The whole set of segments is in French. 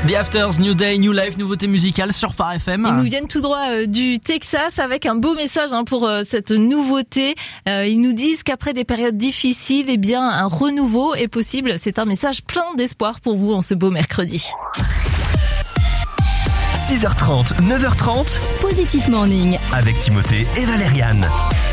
The Afters, New Day, New Life, nouveauté musicale sur Phare FM. Ils nous viennent tout droit du Texas avec un beau message pour cette nouveauté. Ils nous disent qu'après des périodes difficiles, eh bien un renouveau est possible. C'est un message plein d'espoir pour vous en ce beau mercredi. 6h30, 9h30, Positive Morning avec Timothée et Valériane.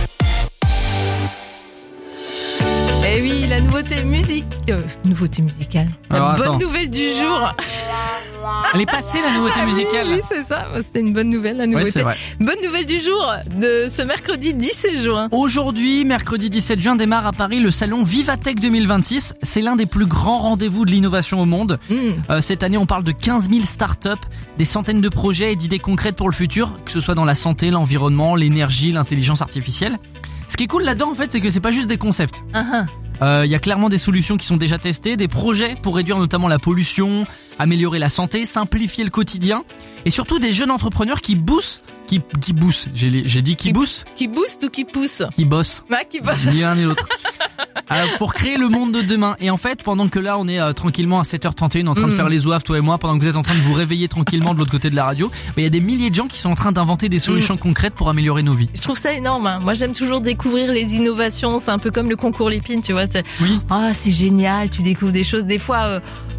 Eh oui, la nouveauté musicale. Alors, Bonne attends. nouvelle du jour. Elle est passée la nouveauté musicale. Oui, c'est ça. C'était une bonne nouvelle, la nouveauté. Ouais, c'est vrai. Bonne nouvelle du jour de ce mercredi 17 juin. Aujourd'hui, mercredi 17 juin, démarre à Paris le salon Vivatech 2026. C'est l'un des plus grands rendez-vous de l'innovation au monde. Cette année, on parle de 15 000 startups, des centaines de projets et d'idées concrètes pour le futur, que ce soit dans la santé, l'environnement, l'énergie, l'intelligence artificielle. Ce qui est cool là-dedans, en fait, c'est que c'est pas juste des concepts. Il y a clairement des solutions qui sont déjà testées, des projets pour réduire notamment la pollution, améliorer la santé, simplifier le quotidien, et surtout des jeunes entrepreneurs qui bossent. J'ai dit qui bossent. Qui booste ou qui pousse? Qui bossent. Qui bosse. Ni l'un ni l'autre. Pour créer le monde de demain. Et en fait, pendant que là, on est tranquillement à 7h31 en train de faire les ouaves, toi et moi, pendant que vous êtes en train de vous réveiller tranquillement de l'autre côté de la radio, il y a des milliers de gens qui sont en train d'inventer des solutions concrètes pour améliorer nos vies. Je trouve ça énorme. Moi, j'aime toujours découvrir les innovations. C'est un peu comme le concours Lépine, tu vois. Oui. C'est génial. Tu découvres des choses. Des fois,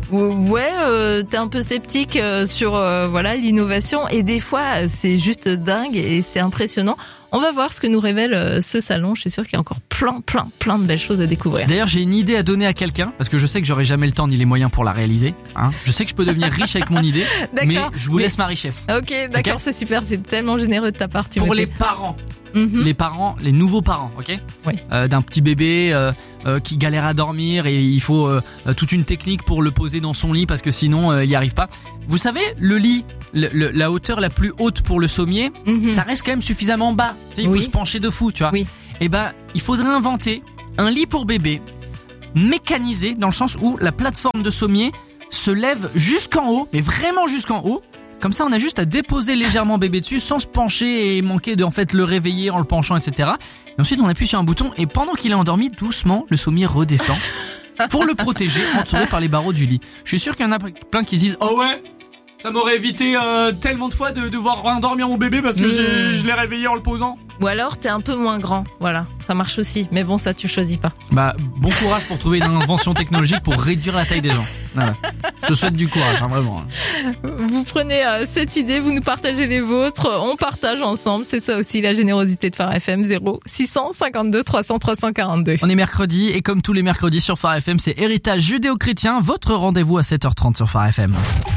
t'es un peu sceptique sur l'innovation. Et des fois, c'est juste dingue et c'est impressionnant. On va voir ce que nous révèle ce salon. Je suis sûre qu'il y a encore plein de belles choses à découvrir. D'ailleurs, j'ai une idée à donner à quelqu'un, parce que je sais que j'aurai jamais le temps ni les moyens pour la réaliser. Je sais que je peux devenir riche avec mon idée, mais je vous laisse ma richesse. Ok, d'accord, c'est super. C'est tellement généreux de ta part, Timothée. Pour les parents. Les nouveaux parents, ok? Oui. D'un petit bébé qui galère à dormir et il faut toute une technique pour le poser dans son lit parce que sinon il n'y arrive pas. Vous savez, le lit, la hauteur la plus haute pour le sommier, ça reste quand même suffisamment bas. Il faut se pencher de fou, tu vois. Oui. Et il faudrait inventer un lit pour bébé mécanisé dans le sens où la plateforme de sommier se lève jusqu'en haut, mais vraiment jusqu'en haut. Comme ça, on a juste à déposer légèrement bébé dessus sans se pencher et manquer de le réveiller en le penchant, etc. Et ensuite, on appuie sur un bouton et pendant qu'il est endormi, doucement, le sommier redescend pour le protéger, entouré par les barreaux du lit. Je suis sûr qu'il y en a plein qui se disent « Oh ouais, ça m'aurait évité tellement de fois de devoir endormir mon bébé parce que je l'ai réveillé en le posant. » Ou alors, t'es un peu moins grand. Voilà, ça marche aussi. Mais bon, ça, tu choisis pas. Bon courage pour trouver une invention technologique pour réduire la taille des gens. Voilà. Je te souhaite du courage, vraiment. Vous prenez cette idée, vous nous partagez les vôtres, on partage ensemble. C'est ça aussi la générosité de Phare FM. 0652 300 342. On est mercredi et comme tous les mercredis sur Phare FM, c'est Héritage judéo-chrétien. Votre rendez-vous à 7h30 sur Phare FM.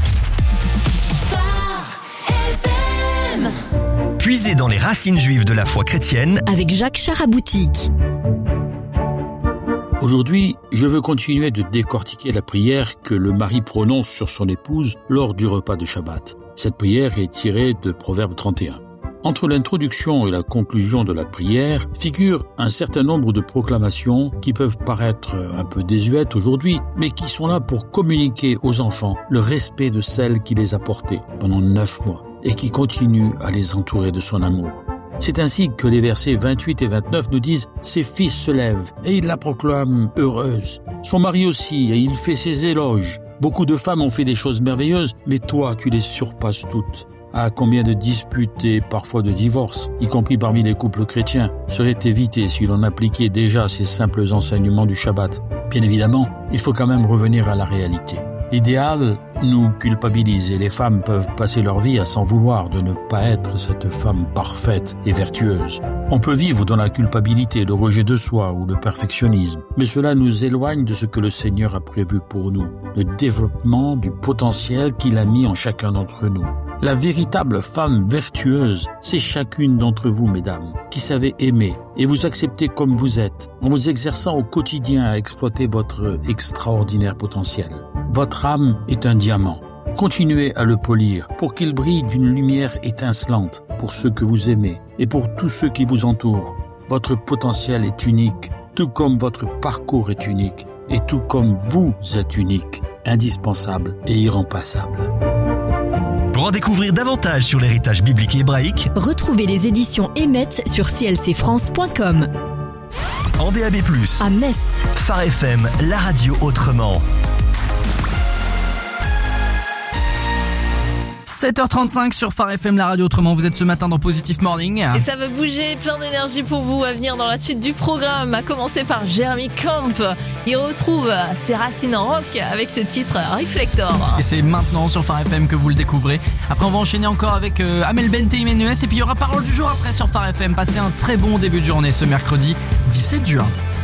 Puisez dans les racines juives de la foi chrétienne avec Jacques Charaboutique. Aujourd'hui, je veux continuer de décortiquer la prière que le mari prononce sur son épouse lors du repas de Shabbat. Cette prière est tirée de Proverbe 31. Entre l'introduction et la conclusion de la prière figure un certain nombre de proclamations qui peuvent paraître un peu désuètes aujourd'hui, mais qui sont là pour communiquer aux enfants le respect de celle qui les a portés pendant 9 mois et qui continue à les entourer de son amour. C'est ainsi que les versets 28 et 29 nous disent « Ses fils se lèvent et il la proclament heureuse. Son mari aussi et il fait ses éloges. Beaucoup de femmes ont fait des choses merveilleuses, mais toi tu les surpasses toutes. » Ah, combien de disputes et parfois de divorces, y compris parmi les couples chrétiens, seraient évités si l'on appliquait déjà ces simples enseignements du Shabbat. Bien évidemment, il faut quand même revenir à la réalité. L'idéal nous culpabilise et les femmes peuvent passer leur vie à s'en vouloir de ne pas être cette femme parfaite et vertueuse. On peut vivre dans la culpabilité, le rejet de soi ou le perfectionnisme, mais cela nous éloigne de ce que le Seigneur a prévu pour nous, le développement du potentiel qu'il a mis en chacun d'entre nous. La véritable femme vertueuse, c'est chacune d'entre vous, mesdames, qui savez aimer et vous accepter comme vous êtes, en vous exerçant au quotidien à exploiter votre extraordinaire potentiel. Votre âme est un diamant. Continuez à le polir pour qu'il brille d'une lumière étincelante pour ceux que vous aimez et pour tous ceux qui vous entourent. Votre potentiel est unique, tout comme votre parcours est unique et tout comme vous êtes unique, indispensable et irremplaçable. Pour en découvrir davantage sur l'héritage biblique hébraïque, retrouvez les éditions Emmet sur clcfrance.com. En DAB+, à Metz, Phare FM, la radio autrement. 7h35 sur Phare FM, la radio autrement. Vous êtes ce matin dans Positive Morning. Et ça va bouger, plein d'énergie pour vous à venir dans la suite du programme. À commencer par Jeremy Camp. Il retrouve ses racines en rock avec ce titre Reflector. Et c'est maintenant sur Phare FM que vous le découvrez. Après, on va enchaîner encore avec Amel Bent et Imenues. Et puis il y aura parole du jour après sur Phare FM. Passez un très bon début de journée ce mercredi 17 juin.